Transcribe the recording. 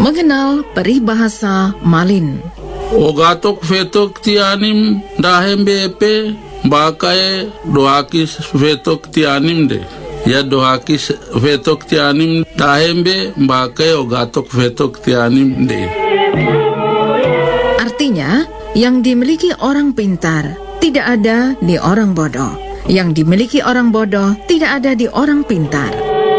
Mengenal peribahasa Malin. Ogatok vetok tianim dahem bepe bakae dohakis vetok tianim de. Ya dohakis vetok tianim dahem be bakae ogatok vetok tianim de. Artinya, yang dimiliki orang pintar tidak ada di orang bodoh. Yang dimiliki orang bodoh tidak ada di orang pintar.